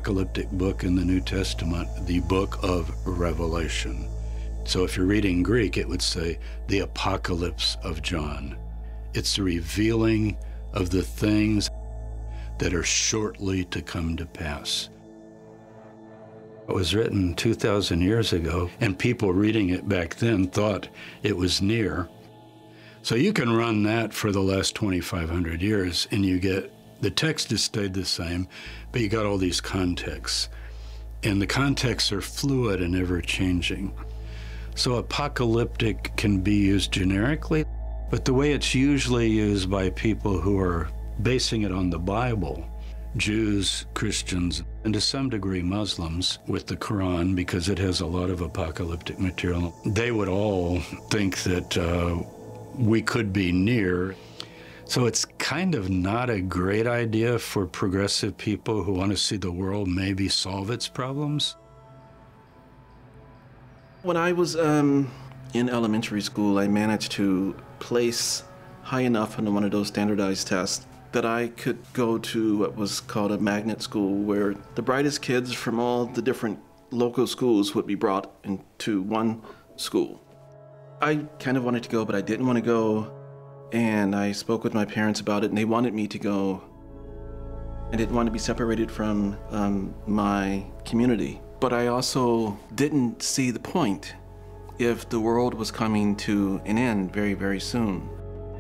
apocalyptic book in the New Testament, the book of Revelation. So if you're reading Greek, it would say the Apocalypse of John. It's the revealing of the things that are shortly to come to pass. It was written 2,000 years ago, and people reading it back then thought it was near. So you can run that for the last 2,500 years, and you get, the text has stayed the same, but you got all these contexts. And the contexts are fluid and ever-changing. So apocalyptic can be used generically, but the way it's usually used by people who are basing it on the Bible, Jews, Christians, and to some degree Muslims with the Quran, because it has a lot of apocalyptic material, they would all think that we could be near. So it's kind of not a great idea for progressive people who want to see the world maybe solve its problems. When I was in elementary school, I managed to place high enough on one of those standardized tests that I could go to what was called a magnet school, where the brightest kids from all the different local schools would be brought into one school. I kind of wanted to go, but I didn't want to go, and I spoke with my parents about it, and they wanted me to go. I didn't want to be separated from my community, but I also didn't see the point if the world was coming to an end very, very soon.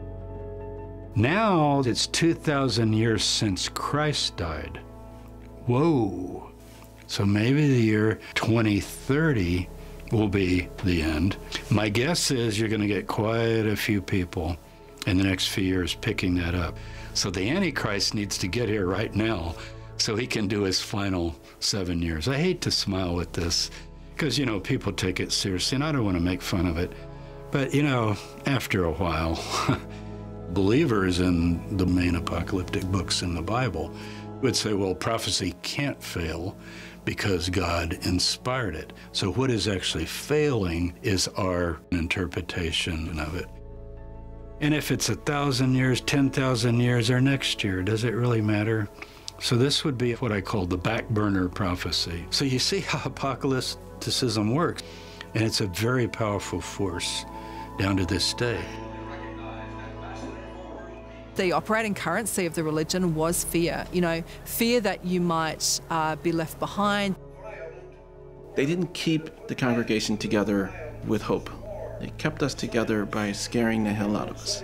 Now it's 2,000 years since Christ died. Whoa. So maybe the year 2030 will be the end. My guess is you're going to get quite a few people in the next few years picking that up. So the Antichrist needs to get here right now so he can do his final 7 years. I hate to smile at this because, you know, people take it seriously, and I don't want to make fun of it. But, you know, after a while, believers in the main apocalyptic books in the Bible would say, well, prophecy can't fail because God inspired it. So what is actually failing is our interpretation of it. And if it's 1,000 years, 10,000 years, or next year, does it really matter? So this would be what I call the back burner prophecy. So you see how apocalypticism works, and it's a very powerful force down to this day. The operating currency of the religion was fear, you know, fear that you might be left behind. They didn't keep the congregation together with hope. They kept us together by scaring the hell out of us.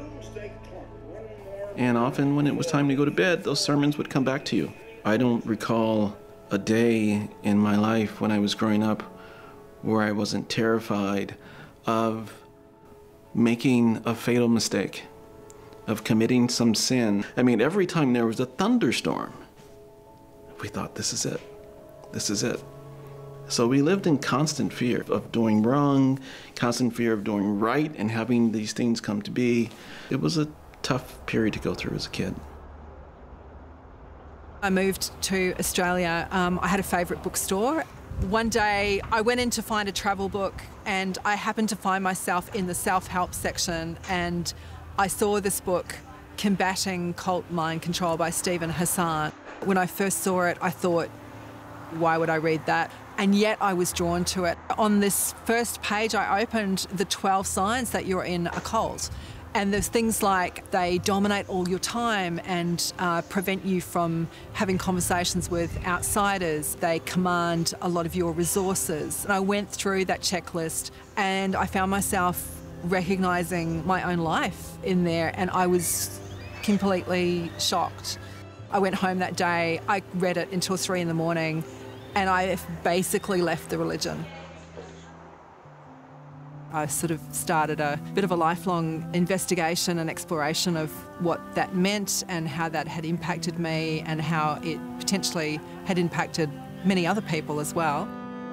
And often when it was time to go to bed, those sermons would come back to you. I don't recall a day in my life when I was growing up where I wasn't terrified of making a fatal mistake, of committing some sin. I mean, every time there was a thunderstorm, we thought, this is it. This is it. So we lived in constant fear of doing wrong, constant fear of doing right and having these things come to be. It was a tough period to go through as a kid. I moved to Australia. I had a favourite bookstore. One day I went in to find a travel book, and I happened to find myself in the self-help section, and I saw this book, Combating Cult Mind Control by Stephen Hassan. When I first saw it, I thought, why would I read that? And yet I was drawn to it. On this first page, I opened the 12 signs that you're in a cult. And there's things like they dominate all your time and prevent you from having conversations with outsiders. They command a lot of your resources. And I went through that checklist and I found myself recognizing my own life in there, and I was completely shocked. I went home that day, I read it until 3 in the morning, and I basically left the religion. I sort of started a bit of a lifelong investigation and exploration of what that meant and how that had impacted me and how it potentially had impacted many other people as well.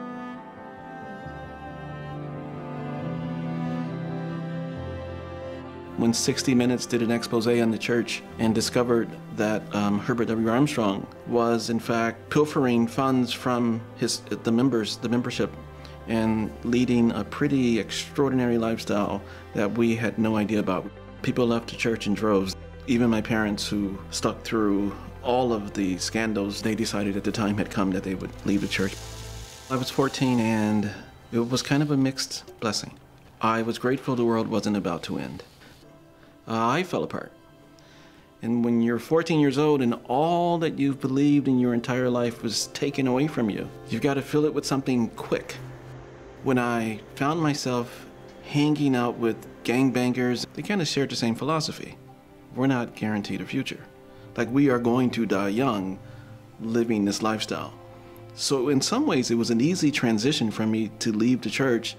When 60 Minutes did an expose on the church and discovered that Herbert W. Armstrong was in fact pilfering funds from the membership and leading a pretty extraordinary lifestyle that we had no idea about. People left the church in droves. Even my parents, who stuck through all of the scandals, they decided at the time had come that they would leave the church. I was 14 and it was kind of a mixed blessing. I was grateful the world wasn't about to end. I fell apart. And when you're 14 years old and all that you've believed in your entire life was taken away from you, you've got to fill it with something quick. When I found myself hanging out with gangbangers, they kind of shared the same philosophy. We're not guaranteed a future. Like, we are going to die young living this lifestyle. So in some ways, it was an easy transition for me to leave the church.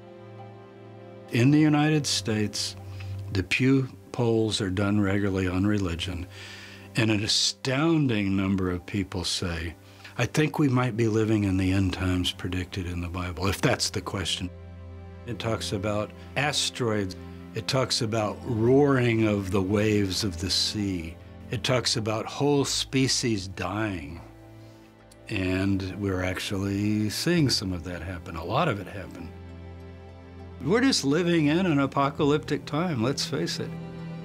In the United States, the Pew polls are done regularly on religion, and an astounding number of people say, I think we might be living in the end times predicted in the Bible, if that's the question. It talks about asteroids. It talks about roaring of the waves of the sea. It talks about whole species dying. And we're actually seeing some of that happen, a lot of it happen. We're just living in an apocalyptic time, let's face it.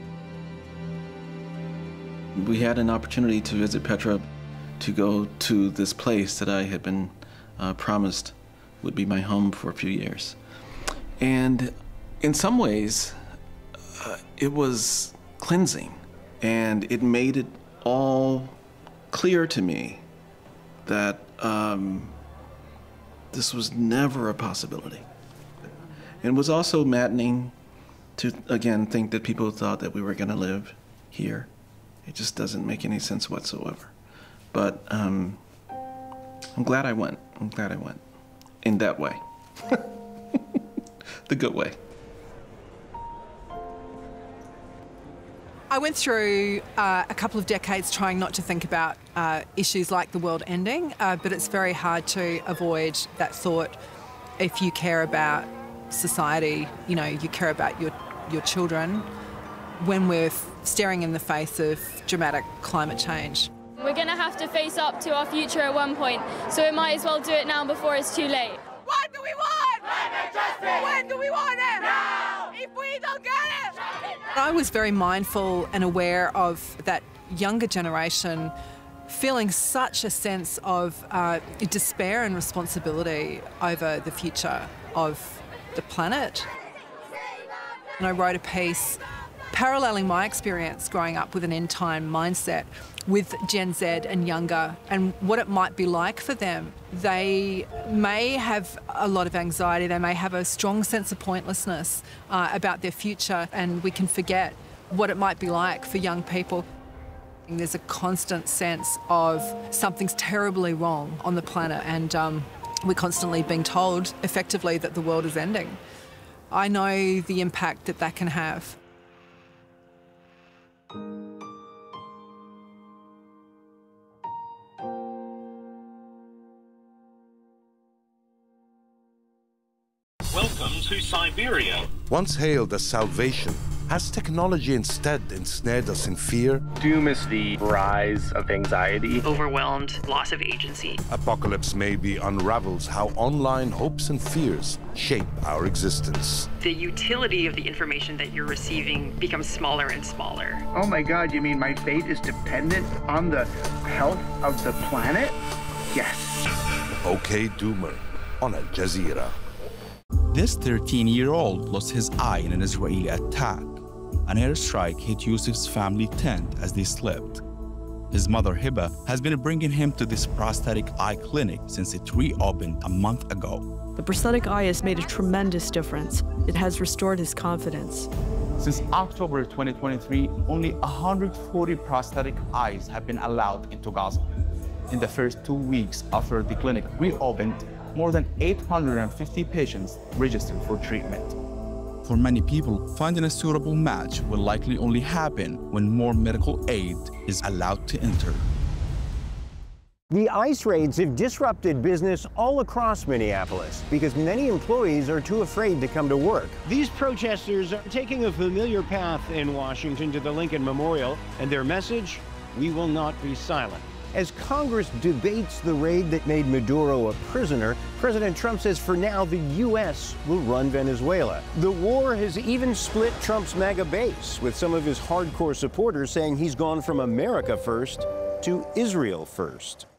We had an opportunity to visit Petra, to go to this place that I had been promised would be my home for a few years. And in some ways, it was cleansing, and it made it all clear to me that this was never a possibility. And it was also maddening to, again, think that people thought that we were going to live here. It just doesn't make any sense whatsoever. But I'm glad I went. I'm glad I went in that way. The good way. I went through a couple of decades trying not to think about issues like the world ending, but it's very hard to avoid that thought if you care about society, you know, you care about your children, when we're staring in the face of dramatic climate change. We're going to have to face up to our future at one point, so we might as well do it now before it's too late. What do we want? Climate justice! When do we want it? Now! If we don't get it! I was very mindful and aware of that younger generation feeling such a sense of despair and responsibility over the future of the planet. And I wrote a piece paralleling my experience growing up with an end-time mindset with Gen Z and younger, and what it might be like for them. They may have a lot of anxiety, they may have a strong sense of pointlessness about their future, and we can forget what it might be like for young people. There's a constant sense of something's terribly wrong on the planet, and we're constantly being told effectively that the world is ending. I know the impact that that can have. Welcome to Siberia. Once hailed as salvation, has technology instead ensnared us in fear? Doom is the rise of anxiety. Overwhelmed, loss of agency. Apocalypse maybe unravels how online hopes and fears shape our existence. The utility of the information that you're receiving becomes smaller and smaller. Oh my God, you mean my fate is dependent on the health of the planet? Yes. OK Doomer on Al Jazeera. This 13-year-old lost his eye in an Israeli attack. An airstrike hit Yusuf's family tent as they slept. His mother, Hiba, has been bringing him to this prosthetic eye clinic since it reopened a month ago. The prosthetic eye has made a tremendous difference. It has restored his confidence. Since October 2023, only 140 prosthetic eyes have been allowed into Gaza. In the first 2 weeks after the clinic reopened, more than 850 patients registered for treatment. For many people, finding a suitable match will likely only happen when more medical aid is allowed to enter. The ICE raids have disrupted business all across Minneapolis because many employees are too afraid to come to work. These protesters are taking a familiar path in Washington to the Lincoln Memorial, and their message, we will not be silent. As Congress debates the raid that made Maduro a prisoner, President Trump says for now the U.S. will run Venezuela. The war has even split Trump's MAGA base, with some of his hardcore supporters saying he's gone from America first to Israel first.